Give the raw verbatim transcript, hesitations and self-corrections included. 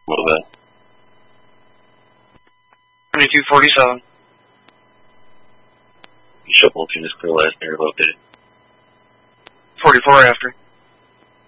little bit. twenty-two forty-seven. Bishop Vulcan is clear last air located. forty-four after.